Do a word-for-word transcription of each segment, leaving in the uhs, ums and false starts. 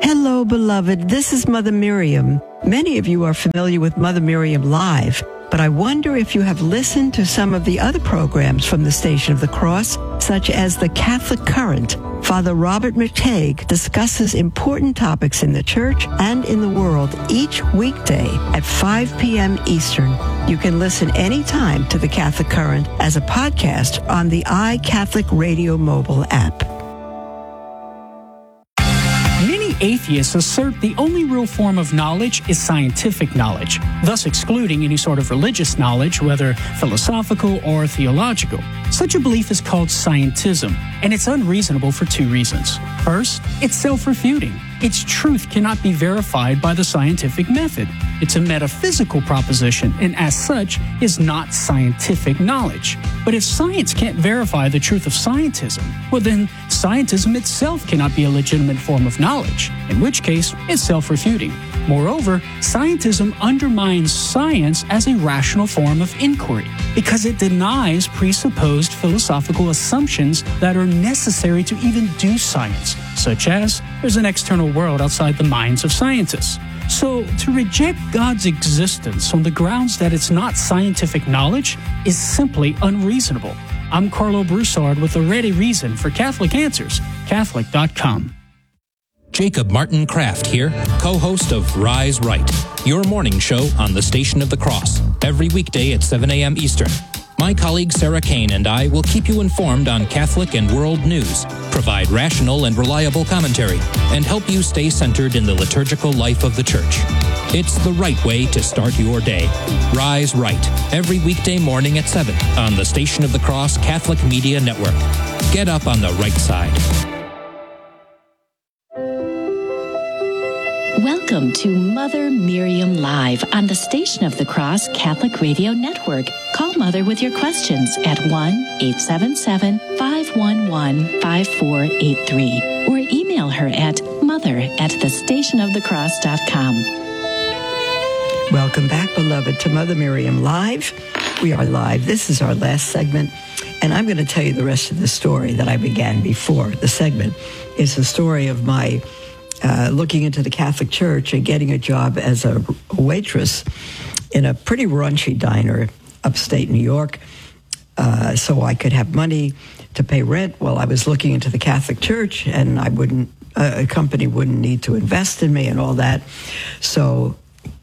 Hello, beloved. This is Mother Miriam. Many of you are familiar with Mother Miriam Live, but I wonder if you have listened to some of the other programs from the Station of the Cross, such as the Catholic Current. Father Robert McTague discusses important topics in the church and in the world each weekday at five p.m. Eastern. You can listen anytime to the Catholic Current as a podcast on the iCatholic Radio mobile app. Atheists assert the only real form of knowledge is scientific knowledge, thus excluding any sort of religious knowledge, whether philosophical or theological. Such a belief is called scientism, and it's unreasonable for two reasons. First, it's self-refuting. Its truth cannot be verified by the scientific method. It's a metaphysical proposition, and as such, is not scientific knowledge. But if science can't verify the truth of scientism, well then, scientism itself cannot be a legitimate form of knowledge, in which case, it's self-refuting. Moreover, scientism undermines science as a rational form of inquiry because it denies presupposed philosophical assumptions that are necessary to even do science, such as there's an external world outside the minds of scientists. So, to reject God's existence on the grounds that it's not scientific knowledge is simply unreasonable. I'm Carlo Broussard with a ready reason for Catholic Answers, Catholic dot com. Jacob Martin Kraft here, co-host of Rise Right, your morning show on the Station of the Cross, every weekday at seven a.m. Eastern. My colleague Sarah Kane and I will keep you informed on Catholic and world news, provide rational and reliable commentary, and help you stay centered in the liturgical life of the Church. It's the right way to start your day. Rise Right, every weekday morning at seven on the Station of the Cross Catholic Media Network. Get up on the right side. Welcome to Mother Miriam Live on the Station of the Cross Catholic Radio Network. Call Mother with your questions at one eight seven seven, five one one, five four eight three or email her at mother at the station of the cross dot com. Welcome back, beloved, to Mother Miriam Live. We are live. This is our last segment, and I'm going to tell you the rest of the story that I began before the segment. It's the story of my Uh, looking into the Catholic Church and getting a job as a waitress in a pretty raunchy diner upstate New York, uh, so I could have money to pay rent while I was looking into the Catholic Church, and I wouldn't, uh, a company wouldn't need to invest in me and all that. So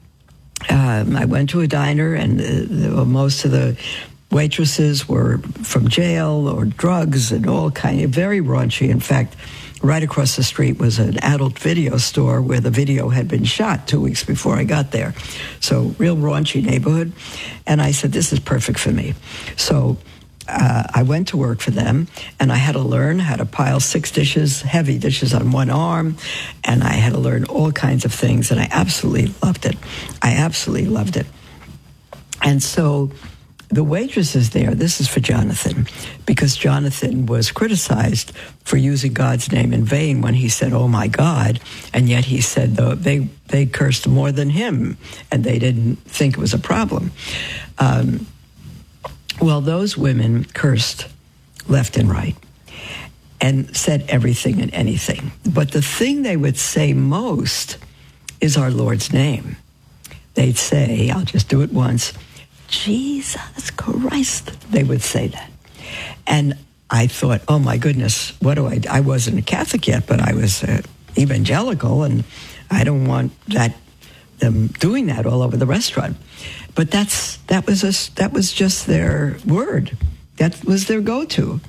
um, I went to a diner, and uh, most of the waitresses were from jail or drugs and all kind of very raunchy. In fact, right across the street was an adult video store where the video had been shot two weeks before I got there. So real raunchy neighborhood. And I said, this is perfect for me. So uh, I went to work for them, and I had to learn how to pile six dishes, heavy dishes on one arm, and I had to learn all kinds of things, and I absolutely loved it. I absolutely loved it. And so the waitresses there, this is for Jonathan, because Jonathan was criticized for using God's name in vain when he said, oh my God, and yet he said though they, they cursed more than him, and they didn't think it was a problem. Um, well, those women cursed left and right and said everything and anything. But the thing they would say most is our Lord's name. They'd say, I'll just do it once, Jesus Christ, they would say that. And I thought, oh my goodness, what do I do? I wasn't a Catholic yet, but I was uh, evangelical, and I don't want that them doing that all over the restaurant. But that's that was a, that was just their word. That was their go-to.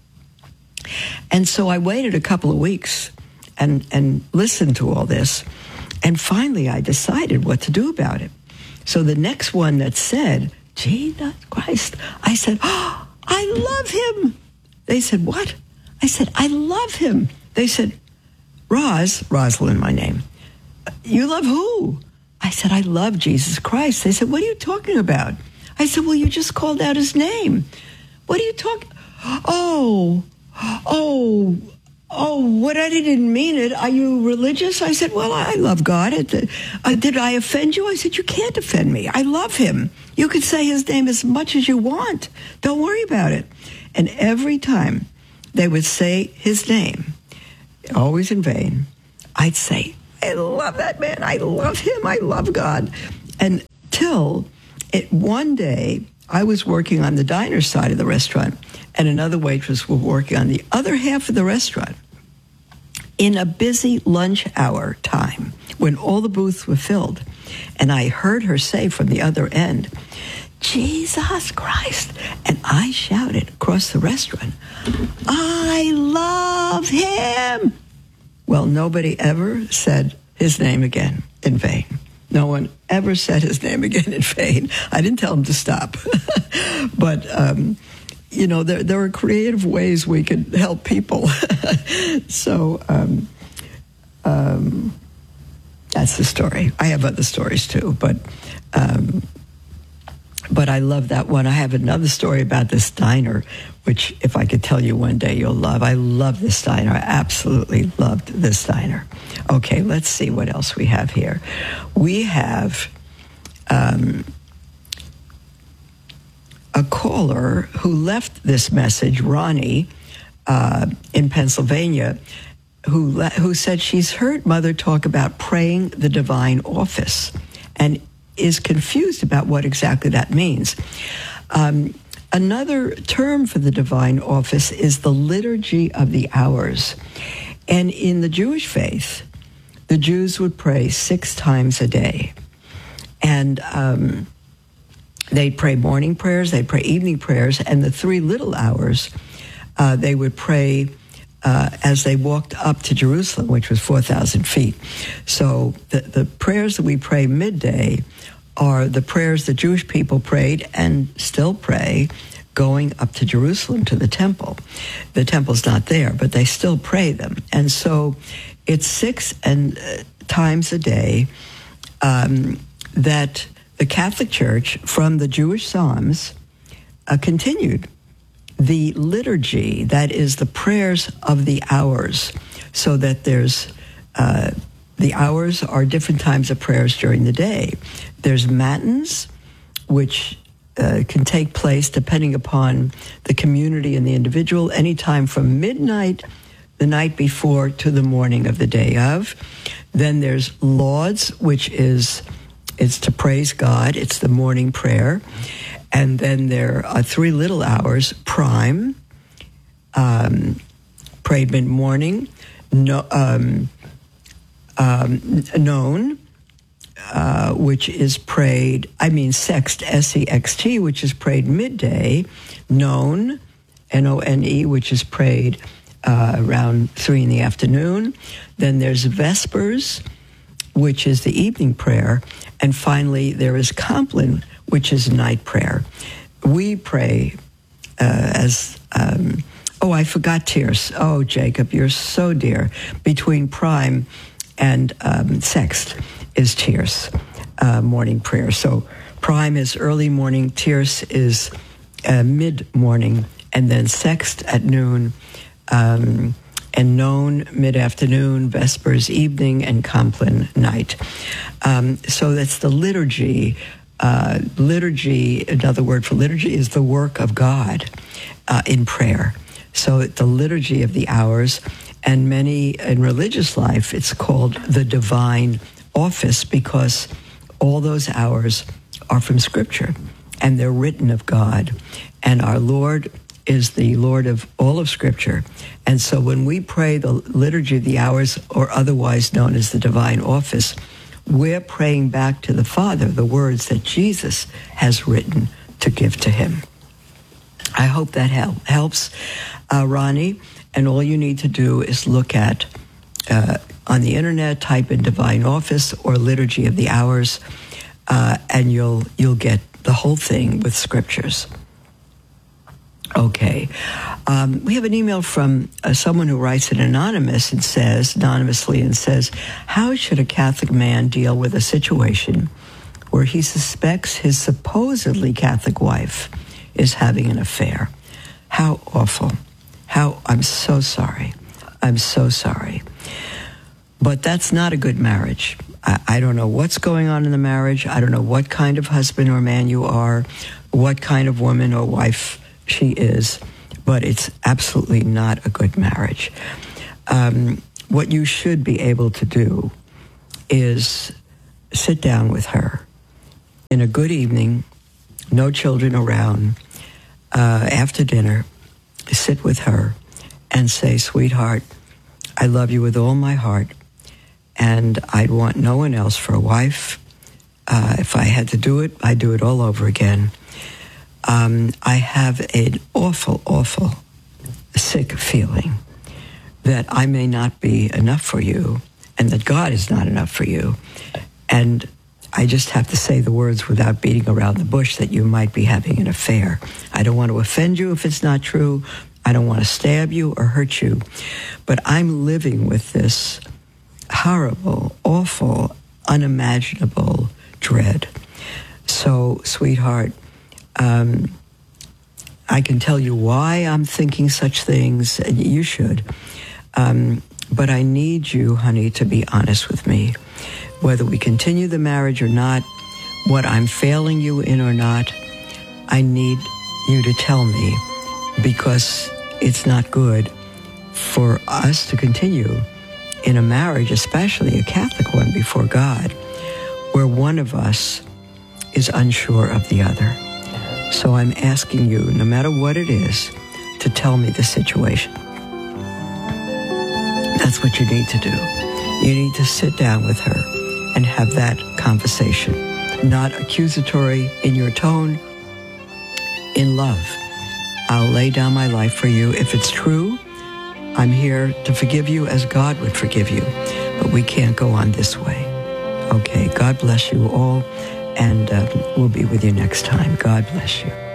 And so I waited a couple of weeks and, and listened to all this, and finally I decided what to do about it. So the next one that said, Jesus Christ, I said, oh, I love him. They said, what? I said, I love him. They said, Roz, Rosalind, my name, you love who? I said, I love Jesus Christ. They said, what are you talking about? I said, well, you just called out his name. What are you talking? Oh, oh, oh, what I didn't mean it. Are you religious? I said, well, I love God. Uh, did I offend you? I said, you can't offend me. I love him. You can say his name as much as you want. Don't worry about it. And every time they would say his name, always in vain, I'd say, I love that man. I love him. I love God. And till it, one day, I was working on the diner side of the restaurant, and another waitress was working on the other half of the restaurant. In a busy lunch hour time, when all the booths were filled, and I heard her say from the other end, Jesus Christ. And I shouted across the restaurant, I love him. Well, nobody ever said his name again in vain. No one ever said his name again in vain. I didn't tell him to stop. But, um, you know, there, there are creative ways we could help people. So um, um, that's the story. I have other stories, too. But um, but I love that one. I have another story about this diner, which if I could tell you one day, you'll love. I love this diner. I absolutely loved this diner. Okay, let's see what else we have here. We have um, a caller who left this message, Ronnie, uh, in Pennsylvania, who le- who said she's heard Mother talk about praying the divine office and is confused about what exactly that means. Um, another term for the divine office is the liturgy of the hours. And in the Jewish faith, the Jews would pray six times a day. And um, they'd pray morning prayers, they'd pray evening prayers, and the three little hours, uh, they would pray uh, as they walked up to Jerusalem, which was four thousand feet. So the, the prayers that we pray midday are the prayers the Jewish people prayed and still pray going up to Jerusalem to the temple. The temple's not there, but they still pray them. And so it's six and uh, times a day um, that the Catholic Church, from the Jewish Psalms, uh, continued the liturgy, that is the prayers of the hours, so that there's uh, the hours are different times of prayers during the day. There's matins, which uh, can take place depending upon the community and the individual, anytime from midnight the night before to the morning of the day of. Then there's lauds, which is it's to praise God. It's the morning prayer. And then there are three little hours, prime, um, prayed mid-morning, no, um, um, known, uh, which is prayed, I mean sext, S E X T, which is prayed midday, known, N O N E, which is prayed uh, around three in the afternoon. Then there's vespers, which is the evening prayer. And finally, there is Compline, which is night prayer. We pray uh, as, um, oh, I forgot Tierce. Oh, Jacob, you're so dear. Between prime and um, sext is Tierce, uh, morning prayer. So prime is early morning, Tierce is uh, mid-morning, and then sext at noon, um, and known mid-afternoon, vespers evening, and Compline night. Um, so that's the liturgy. Uh, liturgy, another word for liturgy, is the work of God uh, in prayer. So the liturgy of the hours, and many in religious life, it's called the divine office, because all those hours are from Scripture, and they're written of God. And our Lord is the Lord of all of Scripture. And so when we pray the liturgy of the hours, or otherwise known as the divine office, we're praying back to the Father the words that Jesus has written to give to him. I hope that help, helps, uh, Ronnie. And all you need to do is look at, uh, on the internet, type in divine office or liturgy of the hours, uh, and you'll you'll get the whole thing with scriptures. Okay. Um, we have an email from uh, someone who writes it anonymous and says, anonymously and says, how should a Catholic man deal with a situation where he suspects his supposedly Catholic wife is having an affair? How awful. How, I'm so sorry. I'm so sorry. But that's not a good marriage. I, I don't know what's going on in the marriage. I don't know what kind of husband or man you are, what kind of woman or wife she is, but it's absolutely not a good marriage. Um, what you should be able to do is sit down with her in a good evening, no children around, uh, after dinner, sit with her and say, sweetheart, I love you with all my heart, and I'd want no one else for a wife. Uh, if I had to do it, I'd do it all over again. Um, I have an awful, awful sick feeling that I may not be enough for you and that God is not enough for you. And I just have to say the words without beating around the bush that you might be having an affair. I don't want to offend you if it's not true. I don't want to stab you or hurt you. But I'm living with this horrible, awful, unimaginable dread. So, sweetheart, um, I can tell you why I'm thinking such things, and you should. Um, but I need you, honey, to be honest with me. Whether we continue the marriage or not, what I'm failing you in or not, I need you to tell me, because it's not good for us to continue in a marriage, especially a Catholic one before God, where one of us is unsure of the other. So I'm asking you, no matter what it is, to tell me the situation. That's what you need to do. You need to sit down with her and have that conversation. Not accusatory in your tone, in love. I'll lay down my life for you. If it's true, I'm here to forgive you as God would forgive you. But we can't go on this way. Okay, God bless you all, and uh, we'll be with you next time. God bless you.